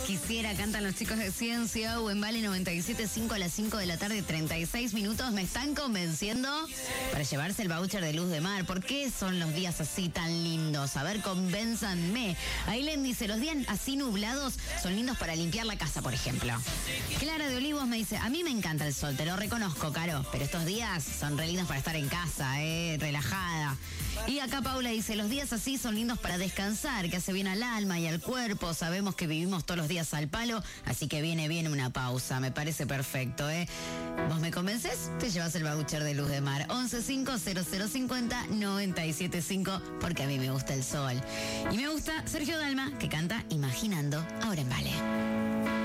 Quisiera, cantan los chicos de Ciencia o en Vale 97.5 a las 5 de la tarde, 36 minutos. Me están convenciendo para llevarse el voucher de Luz de Mar. ¿Por qué son los días así tan lindos? A ver, convénzanme. Aileen dice, los días así nublados son lindos para limpiar la casa, por ejemplo. Clara de Olivos me dice, a mí me encanta el sol, te lo reconozco, Caro, pero estos días son re lindos para estar en casa, relajada. Y acá Paula dice, los días así son lindos para descansar, que hace bien al alma y al cuerpo. Sabemos que vivimos todos los días al palo, así que viene bien una pausa. Me parece perfecto, ¿Vos me convences? Te llevas el voucher de Luz de Mar. 1150-0050-975, porque a mí me gusta el sol. Y me gusta Sergio Dalma, que canta Imaginando, ahora en Vale.